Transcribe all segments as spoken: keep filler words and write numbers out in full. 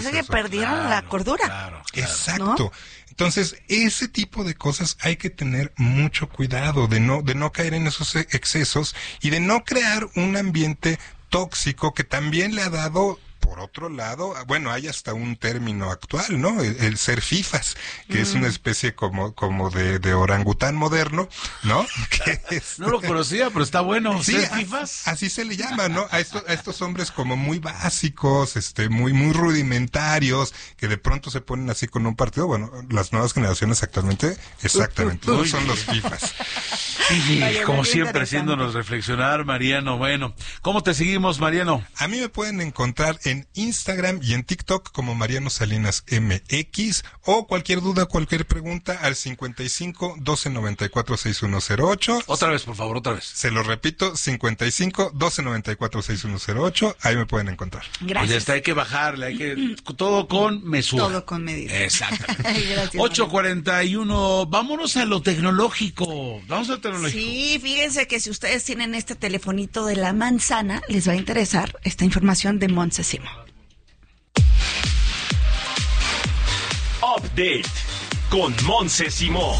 Es que perdieron claro, la cordura. Claro, claro. Exacto. ¿No? Entonces, ese tipo de cosas hay que tener mucho cuidado de no, de no caer en esos excesos y de no crear un ambiente tóxico que también le ha dado, por otro lado, bueno, hay hasta un término actual, ¿no? El, el ser fifas, que mm. es una especie como, como de, de orangután moderno, ¿no? Que es, no lo conocía, pero está bueno. Sí, ¿Ser fifas? Así se le llama, ¿no? A estos, a estos hombres como muy básicos, este, muy, muy rudimentarios, que de pronto se ponen así con un partido. Bueno, las nuevas generaciones actualmente, exactamente, no son los fifas. Sí, Vaya, como siempre, haciéndonos reflexionar, Mariano. Bueno, ¿cómo te seguimos, Mariano? A mí me pueden encontrar en Instagram y en TikTok como Mariano Salinas M X, o cualquier duda, cualquier pregunta al cincuenta y cinco, doce noventa y cuatro, sesenta y uno cero ocho. Otra vez, por favor, otra vez. Se lo repito, cincuenta y cinco, doce noventa y cuatro, sesenta y uno cero ocho. Ahí me pueden encontrar. Gracias. Pues está, hay que bajarle, hay que todo con mesura. Todo con medida. Exactamente. ocho cuarenta y uno, vámonos a lo tecnológico. Vamos a lo tecnológico. Sí, fíjense que si ustedes tienen este telefonito de la manzana, les va a interesar esta información de Montse Simó. Update con Montse Simó.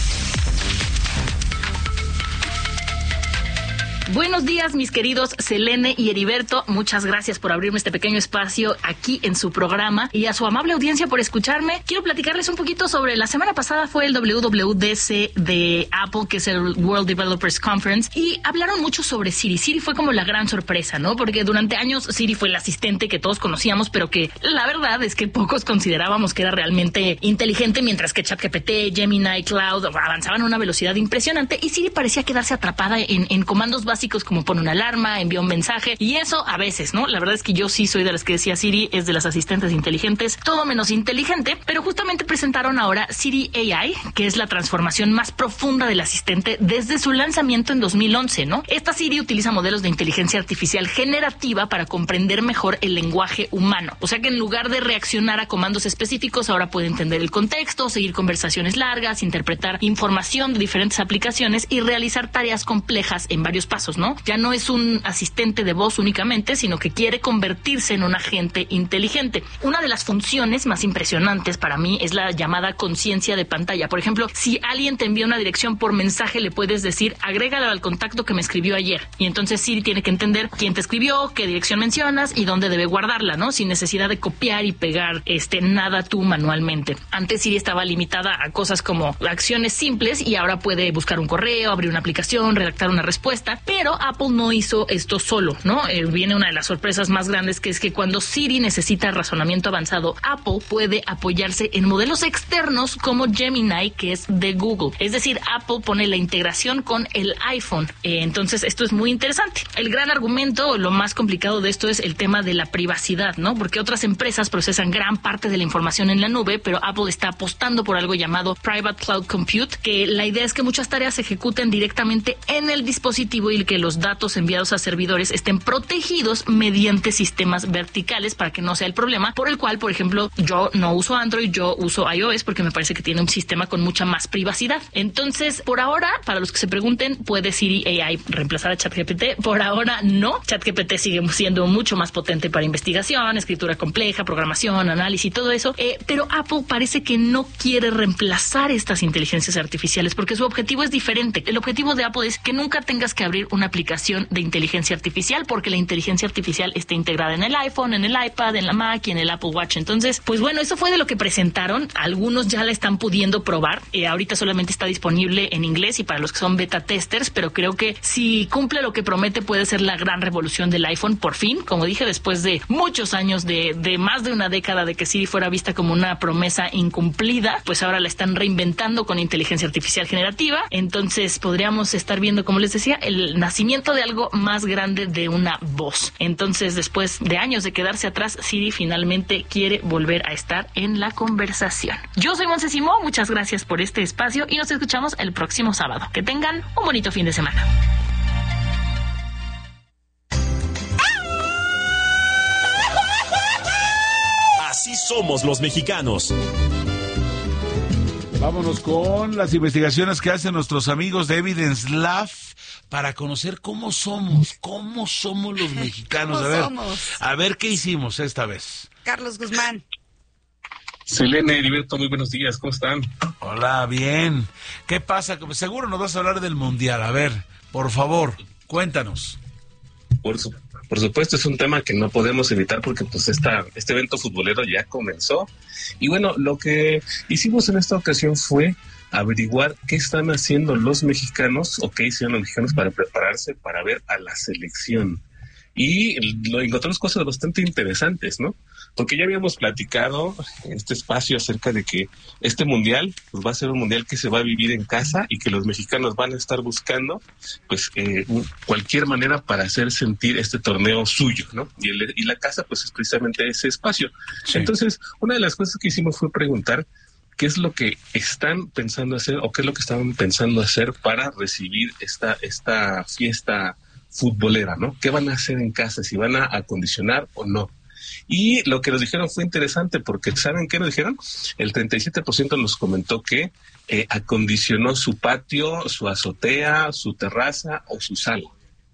Buenos días, mis queridos Selene y Heriberto. Muchas gracias por abrirme este pequeño espacio aquí en su programa y a su amable audiencia por escucharme. Quiero platicarles un poquito sobre, la semana pasada fue el W W D C de Apple, que es el World Developers Conference, y hablaron mucho sobre Siri. Siri fue como la gran sorpresa, ¿no? Porque durante años Siri fue el asistente que todos conocíamos, pero que la verdad es que pocos considerábamos que era realmente inteligente, mientras que ChatGPT, Gemini, Cloud avanzaban a una velocidad impresionante y Siri parecía quedarse atrapada en, en comandos básicos como pone una alarma, envía un mensaje, y eso a veces, ¿no? La verdad es que yo sí soy de las que decía Siri es de las asistentes inteligentes, todo menos inteligente, pero justamente presentaron ahora Siri A I, que es la transformación más profunda del asistente desde su lanzamiento en dos mil once, ¿no? Esta Siri utiliza modelos de inteligencia artificial generativa para comprender mejor el lenguaje humano, o sea que en lugar de reaccionar a comandos específicos, ahora puede entender el contexto, seguir conversaciones largas, interpretar información de diferentes aplicaciones y realizar tareas complejas en varios pasos, ¿no? Ya no es un asistente de voz únicamente, sino que quiere convertirse en un agente inteligente. Una de las funciones más impresionantes para mí es la llamada conciencia de pantalla. Por ejemplo, si alguien te envía una dirección por mensaje, le puedes decir, agrégala al contacto que me escribió ayer. Y entonces Siri tiene que entender quién te escribió, qué dirección mencionas y dónde debe guardarla, ¿no? Sin necesidad de copiar y pegar este nada tú manualmente. Antes Siri estaba limitada a cosas como acciones simples y ahora puede buscar un correo, abrir una aplicación, redactar una respuesta, pero Pero Apple no hizo esto solo, ¿no? Eh, viene una de las sorpresas más grandes, que es que cuando Siri necesita razonamiento avanzado, Apple puede apoyarse en modelos externos como Gemini, que es de Google. Es decir, Apple pone la integración con el iPhone. Eh, entonces, esto es muy interesante. El gran argumento, o lo más complicado de esto, es el tema de la privacidad, ¿no? Porque otras empresas procesan gran parte de la información en la nube, pero Apple está apostando por algo llamado Private Cloud Compute, que la idea es que muchas tareas se ejecuten directamente en el dispositivo y que los datos enviados a servidores estén protegidos mediante sistemas verticales para que no sea el problema, por el cual, por ejemplo, yo no uso Android, yo uso iOS porque me parece que tiene un sistema con mucha más privacidad. Entonces, por ahora, para los que se pregunten, ¿puede Siri A I reemplazar a ChatGPT? Por ahora no. ChatGPT sigue siendo mucho más potente para investigación, escritura compleja, programación, análisis y todo eso, eh, pero Apple parece que no quiere reemplazar estas inteligencias artificiales porque su objetivo es diferente. El objetivo de Apple es que nunca tengas que abrir una aplicación de inteligencia artificial, porque la inteligencia artificial está integrada en el iPhone, en el iPad, en la Mac y en el Apple Watch. Entonces, pues bueno, eso fue de lo que presentaron. Algunos ya la están pudiendo probar. Eh, ahorita solamente está disponible en inglés y para los que son beta testers, pero creo que si cumple lo que promete puede ser la gran revolución del iPhone por fin. Como dije, después de muchos años, de, de más de una década de que Siri fuera vista como una promesa incumplida, pues ahora la están reinventando con inteligencia artificial generativa. Entonces podríamos estar viendo, como les decía, el nacimiento de algo más grande de una voz. Entonces, después de años de quedarse atrás, Siri finalmente quiere volver a estar en la conversación. Yo soy Montse Simó, muchas gracias por este espacio y nos escuchamos el próximo sábado. Que tengan un bonito fin de semana. Así somos los mexicanos. Vámonos con las investigaciones que hacen nuestros amigos de Evidence Lab para conocer cómo somos, cómo somos los mexicanos. A ver, a ver qué hicimos esta vez. Carlos Guzmán. Selene, Heriberto, muy buenos días, ¿cómo están? Hola, bien. ¿Qué pasa? Seguro nos vas a hablar del Mundial. A ver, por favor, cuéntanos. Por, su, por supuesto, es un tema que no podemos evitar porque pues esta, este evento futbolero ya comenzó. Y bueno, lo que hicimos en esta ocasión fue averiguar qué están haciendo los mexicanos o qué hicieron los mexicanos para prepararse para ver a la selección. Y lo encontramos cosas bastante interesantes, ¿no? Porque ya habíamos platicado en este espacio acerca de que este mundial pues, va a ser un mundial que se va a vivir en casa y que los mexicanos van a estar buscando pues eh, cualquier manera para hacer sentir este torneo suyo, ¿no? Y, el, y la casa pues es precisamente ese espacio. Sí. Entonces, una de las cosas que hicimos fue preguntar qué es lo que están pensando hacer o qué es lo que estaban pensando hacer para recibir esta, esta fiesta futbolera, ¿no? ¿Qué van a hacer en casa? Si van a acondicionar o no. Y lo que nos dijeron fue interesante porque ¿saben qué nos dijeron? El treinta y siete por ciento nos comentó que eh, acondicionó su patio, su azotea, su terraza o su sala.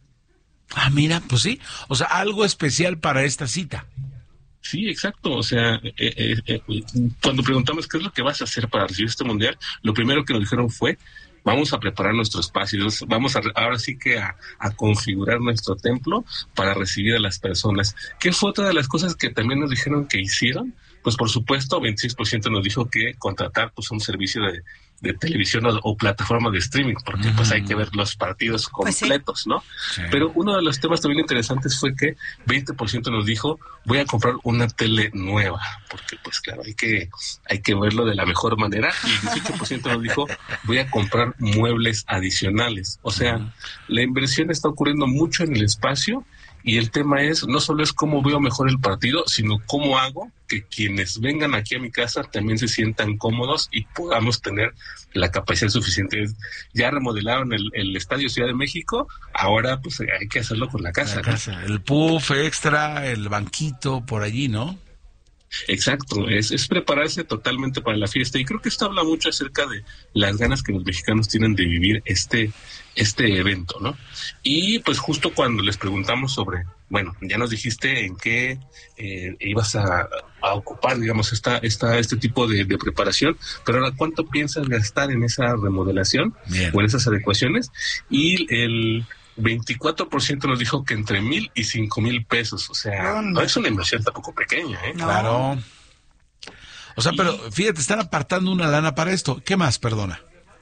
Ah, mira, pues sí. O sea, algo especial para esta cita. Sí, exacto. O sea, eh, eh, eh, cuando preguntamos qué es lo que vas a hacer para recibir este mundial, lo primero que nos dijeron fue vamos a preparar nuestro espacio, vamos a ahora sí que a, a configurar nuestro templo para recibir a las personas. ¿Qué fue otra de las cosas que también nos dijeron que hicieron? Pues por supuesto, veintiséis por ciento nos dijo que contratar pues un servicio de, de televisión o, o plataforma de streaming, porque mm. pues hay que ver los partidos completos, pues sí. ¿no? Sí. Pero uno de los temas también interesantes fue que veinte por ciento nos dijo voy a comprar una tele nueva, porque pues claro, hay que hay que verlo de la mejor manera, y el dieciocho por ciento nos dijo voy a comprar muebles adicionales. O sea, mm. la inversión está ocurriendo mucho en el espacio. Y el tema es, no solo es cómo veo mejor el partido, sino cómo hago que quienes vengan aquí a mi casa también se sientan cómodos y podamos tener la capacidad suficiente. Ya remodelaron el, el Estadio Ciudad de México, ahora pues hay que hacerlo con la casa. La casa. ¿no? El puff extra, el banquito por allí, ¿no? Exacto, es, es prepararse totalmente para la fiesta, y creo que esto habla mucho acerca de las ganas que los mexicanos tienen de vivir este este evento, ¿no? Y pues justo cuando les preguntamos sobre, bueno, ya nos dijiste en qué eh, ibas a, a ocupar, digamos, esta esta este tipo de, de preparación, pero ahora, ¿cuánto piensas gastar en esa remodelación Bien. o en esas adecuaciones? Y el veinticuatro por ciento nos dijo que entre mil y cinco mil pesos. O sea, no, no es una inversión tampoco pequeña, ¿eh? No. Claro. O sea, y... pero fíjate, están apartando una lana para esto. ¿Qué más, perdona?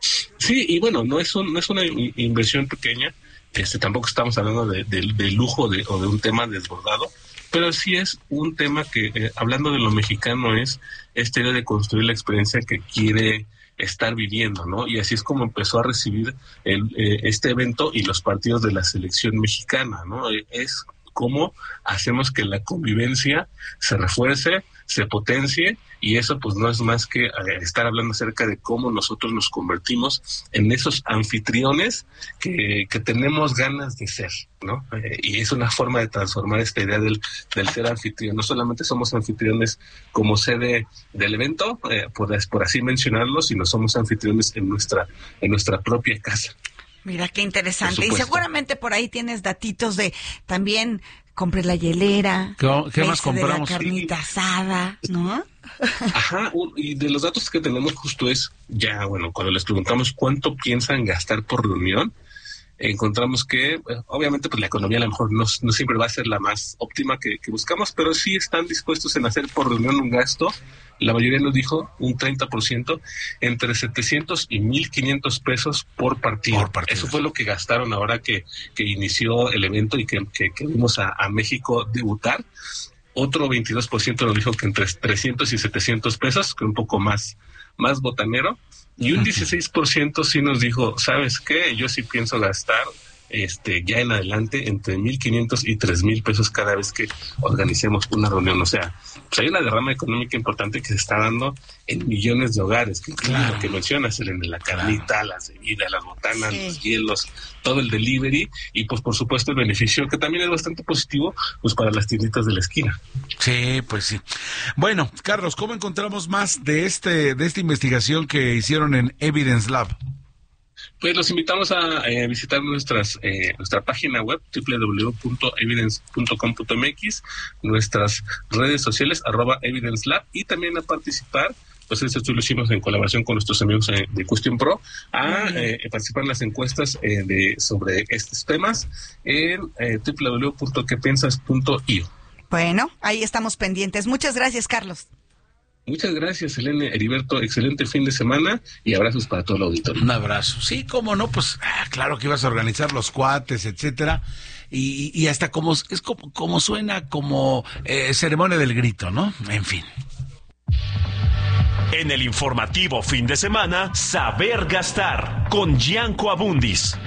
Sí, y bueno, no es, un, no es una inversión pequeña. Este, tampoco estamos hablando de, de, de lujo de, o de un tema desbordado, pero sí es un tema que, eh, hablando de lo mexicano, es esta idea de construir la experiencia que quiere estar viviendo, ¿no? Y así es como empezó a recibir el, eh, este evento y los partidos de la selección mexicana, ¿no? Es cómo hacemos que la convivencia se refuerce, se potencie, y eso pues no es más que eh, estar hablando acerca de cómo nosotros nos convertimos en esos anfitriones que, que tenemos ganas de ser, ¿no? Eh, y es una forma de transformar esta idea del, del ser anfitrión. No solamente somos anfitriones como sede del evento, eh, por, por así mencionarlo, sino somos anfitriones en nuestra, en nuestra propia casa. Mira, qué interesante. Y seguramente por ahí tienes datitos de también compré la hielera. ¿Qué, qué más compramos? De la carnita asada, ¿no? Ajá, y de los datos que tenemos justo es, ya, bueno, cuando les preguntamos cuánto piensan gastar por reunión, encontramos que, obviamente, pues la economía a lo mejor no, no siempre va a ser la más óptima que, que buscamos, pero sí están dispuestos en hacer por reunión un gasto. La mayoría nos dijo un treinta por ciento, entre setecientos y mil quinientos pesos por partido. por partido. Eso fue lo que gastaron ahora que, que inició el evento y que, que, que vimos a, a México debutar. Otro veintidós por ciento nos dijo que entre trescientos y setecientos pesos, que un poco más, más botanero. Y un dieciséis por ciento sí nos dijo, ¿sabes qué? Yo sí pienso gastar este ya en adelante entre mil quinientos y tres mil pesos cada vez que organicemos una reunión. O sea, pues hay una derrama económica importante que se está dando en millones de hogares, que incluye claro. lo que mencionas, el de la carnita, claro. las bebidas, las botanas, sí. los hielos, todo el delivery, y pues por supuesto el beneficio que también es bastante positivo pues para las tienditas de la esquina. Sí, pues sí. Bueno, Carlos, ¿cómo encontramos más de este de esta investigación que hicieron en Evidence Lab? Pues los invitamos a eh, visitar nuestras eh, nuestra página web doble u doble u doble u punto evidence punto com punto m x, nuestras redes sociales arroba Evidence Lab, y también a participar, pues esto lo hicimos en colaboración con nuestros amigos eh, de Question Pro, a eh, participar en las encuestas eh, de sobre estos temas en eh, doble u doble u doble u punto que piensas punto i o. Bueno, ahí estamos pendientes. Muchas gracias, Carlos. Muchas gracias, Selene, Heriberto. Excelente fin de semana y abrazos para todo el auditorio. Un abrazo. Sí, cómo no, pues ah, claro que ibas a organizar los cuates, etcétera. Y, y hasta como es como, como suena como eh, ceremonia del grito, ¿no? En fin. En el informativo fin de semana, Saber Gastar con Gianco Abundis.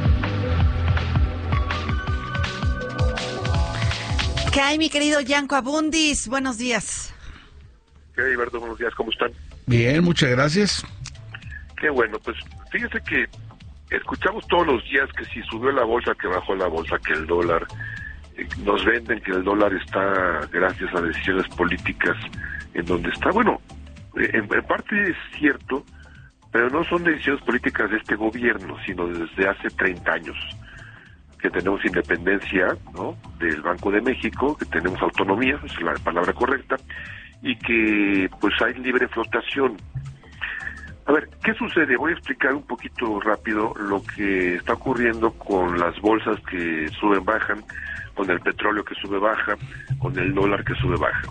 ¿Qué hay, mi querido Gianco Abundis? Buenos días. ¿Qué hay, Alberto? Buenos días, ¿cómo están? Bien, muchas gracias. Qué bueno, pues fíjese que escuchamos todos los días que si subió la bolsa, que bajó la bolsa, que el dólar, eh, nos venden que el dólar está gracias a decisiones políticas en donde está. Bueno, eh, en, en parte es cierto, pero no son decisiones políticas de este gobierno, sino desde hace treinta años que tenemos independencia, ¿no?, del Banco de México, que tenemos autonomía, esa es la palabra correcta, y que pues hay libre flotación. A ver, ¿qué sucede? Voy a explicar un poquito rápido lo que está ocurriendo con las bolsas que suben, bajan, con el petróleo que sube, baja, con el dólar que sube, baja.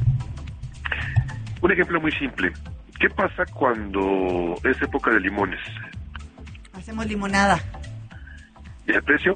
Un ejemplo muy simple. ¿Qué pasa cuando es época de limones? Hacemos limonada. ¿Y el precio?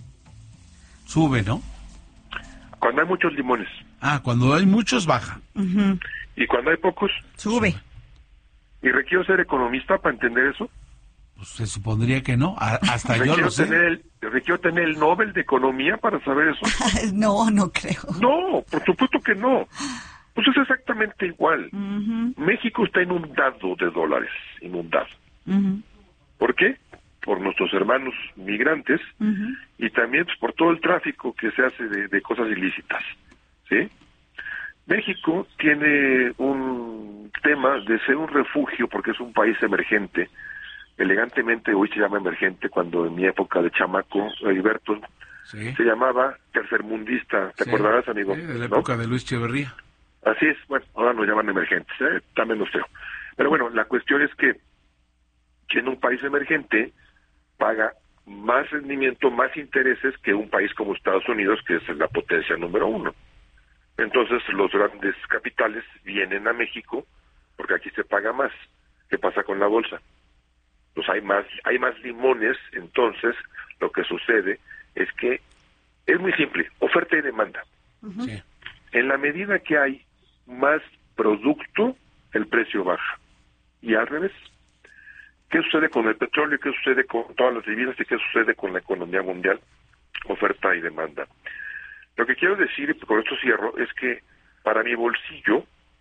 Sube, ¿no? Cuando hay muchos limones. Ah, cuando hay muchos, baja. Uh-huh. ¿Y cuando hay pocos? Sube. ¿Y requiero ser economista para entender eso? Pues se supondría que no, a, hasta yo lo sé. Tener el, ¿Requiero tener el Nobel de Economía para saber eso? No, no creo. No, por supuesto que no. Pues es exactamente igual. Uh-huh. México está inundado de dólares, inundado. Uh-huh. ¿Por qué? Por nuestros hermanos migrantes, uh-huh, y también pues, por todo el tráfico que se hace de, de cosas ilícitas, ¿sí? México tiene un tema de ser un refugio porque es un país emergente. Elegantemente hoy se llama emergente, cuando en mi época de chamaco, Heriberto, sí, se llamaba tercermundista. ¿Te sí. acordarás, amigo? Sí, de la ¿no? época de Luis Echeverría. Así es, bueno, ahora nos llaman emergentes, ¿eh? Está menos feo. Pero bueno, la cuestión es que siendo un país emergente, paga más rendimiento, más intereses que un país como Estados Unidos, que es la potencia número uno. Entonces los grandes capitales vienen a México porque aquí se paga más. ¿Qué pasa con la bolsa? Pues hay más, hay más limones. Entonces lo que sucede es que es muy simple, oferta y demanda. Uh-huh. Sí. En la medida que hay más producto, el precio baja. Y al revés. ¿Qué sucede con el petróleo? ¿Qué sucede con todas las divisas? ¿Y qué sucede con la economía mundial? Oferta y demanda. Lo que quiero decir, y con esto cierro, es que para mi bolsillo,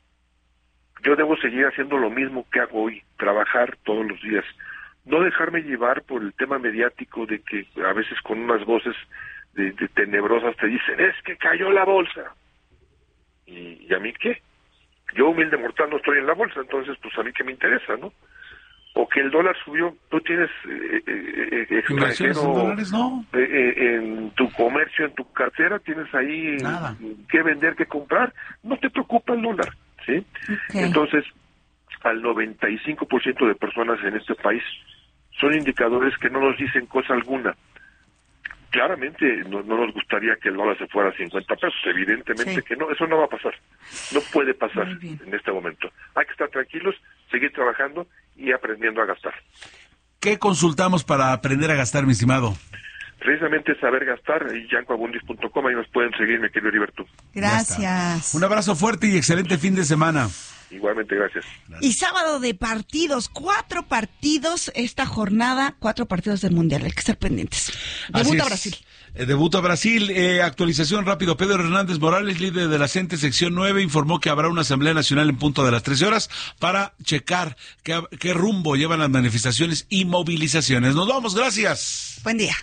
yo debo seguir haciendo lo mismo que hago hoy, trabajar todos los días. No dejarme llevar por el tema mediático de que a veces con unas voces de, de tenebrosas te dicen, es que cayó la bolsa. ¿Y, ¿Y a mí qué? Yo, humilde mortal, no estoy en la bolsa, entonces pues a mí qué me interesa, ¿no? O que el dólar subió, tú tienes eh, eh, extranjero en, dólares, no. eh, eh, en tu comercio, en tu cartera, tienes ahí nada que vender, que comprar, no te preocupa el dólar, ¿sí? Okay. Entonces, al noventa y cinco por ciento de personas en este país son indicadores que no nos dicen cosa alguna. Claramente no, no nos gustaría que el dólar se fuera a cincuenta pesos, evidentemente sí. que no, eso no va a pasar, no puede pasar en este momento. Hay que estar tranquilos, seguir trabajando y aprendiendo a gastar. ¿Qué consultamos para aprender a gastar, mi estimado? Precisamente saber gastar, y gianco abundis punto com, ahí nos pueden seguir, mi querido Heriberto. Gracias. Un abrazo fuerte y excelente fin de semana. Igualmente, gracias. Y sábado de partidos, cuatro partidos esta jornada, cuatro partidos del Mundial, hay que estar pendientes. Debuta Brasil. Eh, debuta Brasil, eh, actualización rápido. Pedro Hernández Morales, líder de la CENTE sección nueve, informó que habrá una Asamblea Nacional en punto de las trece horas para checar qué, qué rumbo llevan las manifestaciones y movilizaciones. Nos vamos, gracias. Buen día.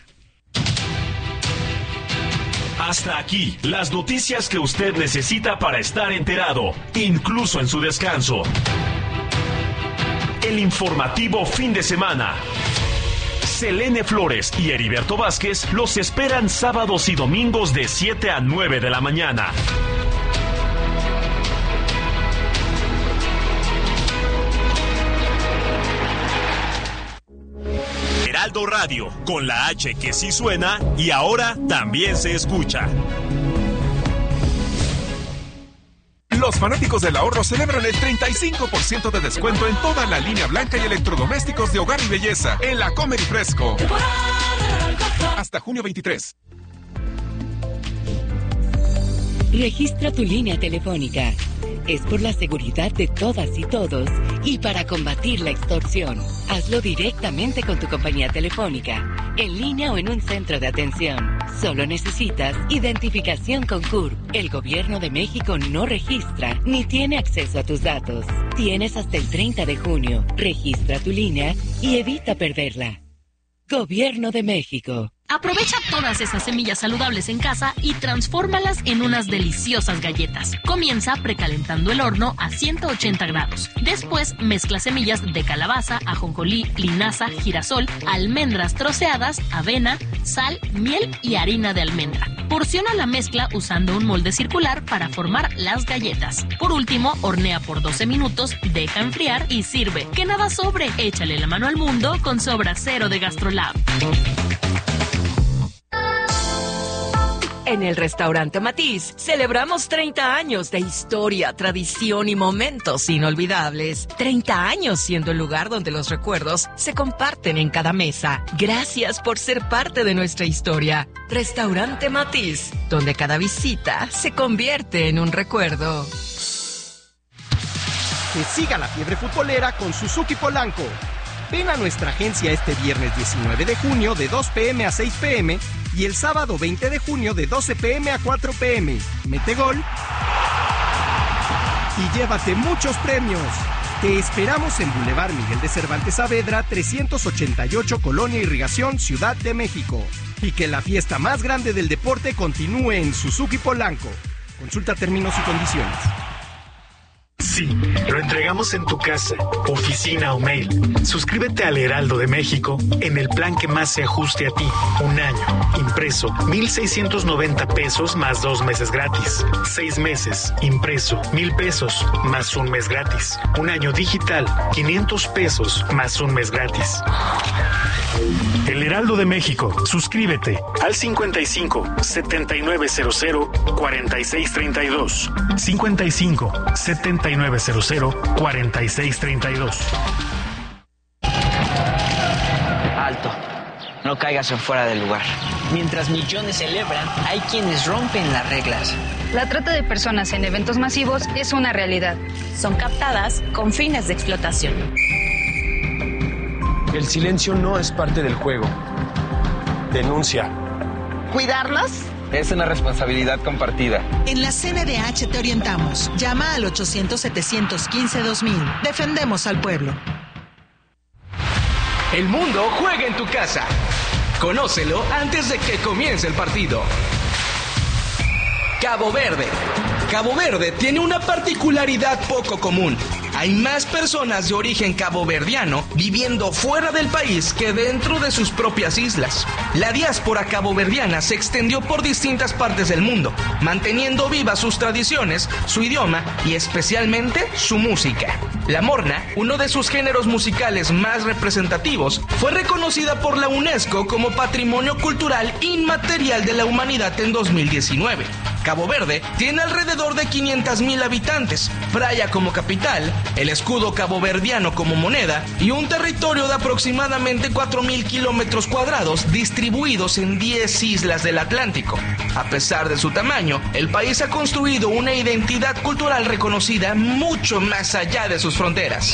Hasta aquí, las noticias que usted necesita para estar enterado, incluso en su descanso. El informativo fin de semana. Selene Flores y Heriberto Vázquez los esperan sábados y domingos de siete a nueve de la mañana. Heraldo Radio, con la H que sí suena y ahora también se escucha. Los fanáticos del ahorro celebran el treinta y cinco por ciento de descuento en toda la línea blanca y electrodomésticos de hogar y belleza en la Comer y Fresco. Hasta junio veintitrés. Registra tu línea telefónica. Es por la seguridad de todas y todos y para combatir la extorsión. Hazlo directamente con tu compañía telefónica, en línea o en un centro de atención. Solo necesitas identificación con C U R P. El Gobierno de México no registra ni tiene acceso a tus datos. Tienes hasta el treinta de junio. Registra tu línea y evita perderla. Gobierno de México. Aprovecha todas esas semillas saludables en casa y transfórmalas en unas deliciosas galletas. Comienza precalentando el horno a ciento ochenta grados. Después mezcla semillas de calabaza, ajonjolí, linaza, girasol, almendras troceadas, avena, sal, miel y harina de almendra. Porciona la mezcla usando un molde circular para formar las galletas. Por último, hornea por doce minutos, deja enfriar y sirve. Que nada sobre. Échale la mano al mundo con Sobra Cero de GastroLab. En el restaurante Matiz celebramos treinta años de historia, tradición y momentos inolvidables. treinta años siendo el lugar donde los recuerdos se comparten en cada mesa. Gracias por ser parte de nuestra historia. Restaurante Matiz, donde cada visita se convierte en un recuerdo. Que siga la fiebre futbolera con Suzuki Polanco. Ven a nuestra agencia este viernes diecinueve de junio de dos pm a seis pm y el sábado veinte de junio de doce pm a cuatro pm. Mete gol y llévate muchos premios. Te esperamos en Boulevard Miguel de Cervantes Saavedra, trescientos ochenta y ocho, Colonia Irrigación, Ciudad de México. Y que la fiesta más grande del deporte continúe en Suzuki Polanco. Consulta términos y condiciones. Sí, lo entregamos en tu casa, oficina o mail. Suscríbete al Heraldo de México en el plan que más se ajuste a ti. Un año, impreso, mil seiscientos noventa pesos más dos meses gratis. Seis meses, impreso, mil pesos más un mes gratis. Un año digital, quinientos pesos más un mes gratis. El Heraldo de México, suscríbete al cincuenta y cinco, setenta y nueve cero cero, cuarenta y seis treinta y dos. cincuenta y cinco, setenta y nueve cero cero, cuarenta y seis treinta y dos. Alto, no caigas en fuera del lugar. Mientras millones celebran, hay quienes rompen las reglas. La trata de personas en eventos masivos es una realidad. Son captadas con fines de explotación. El silencio no es parte del juego. Denuncia. ¿Cuidarlos? Es una responsabilidad compartida. En la C N D H te orientamos. Llama al ochocientos, setecientos quince, dos mil. Defendemos al pueblo. El mundo juega en tu casa. Conócelo antes de que comience el partido. Cabo Verde. Cabo Verde tiene una particularidad poco común. Hay más personas de origen caboverdiano viviendo fuera del país que dentro de sus propias islas. La diáspora caboverdiana se extendió por distintas partes del mundo, manteniendo vivas sus tradiciones, su idioma y especialmente su música. La morna, uno de sus géneros musicales más representativos, fue reconocida por la UNESCO como Patrimonio Cultural Inmaterial de la Humanidad en dos mil diecinueve. Cabo Verde tiene alrededor de quinientos mil habitantes, Praia como capital, el escudo caboverdiano como moneda y un territorio de aproximadamente cuatro mil kilómetros cuadrados distribuidos en diez islas del Atlántico. A pesar de su tamaño, el país ha construido una identidad cultural reconocida mucho más allá de sus fronteras.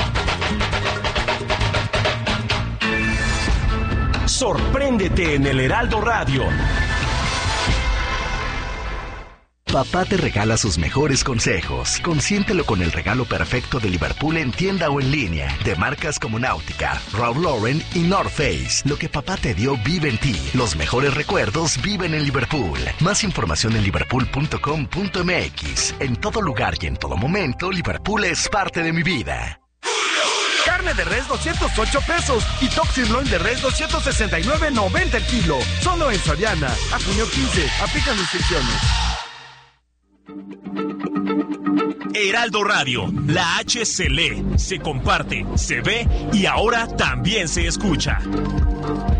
Sorpréndete en el Heraldo Radio. Papá te regala sus mejores consejos. Consiéntelo con el regalo perfecto de Liverpool en tienda o en línea. De marcas como Náutica, Ralph Lauren y North Face. Lo que papá te dio vive en ti. Los mejores recuerdos viven en Liverpool. Más información en liverpool punto com punto m x. En todo lugar y en todo momento, Liverpool es parte de mi vida. Carne de res doscientos ocho pesos y Top Sirloin de res doscientos sesenta y nueve noventa el kilo. Solo en Soriana. A junio quince. Aplican restricciones. Heraldo Radio, la H se lee, se comparte, se ve y ahora también se escucha.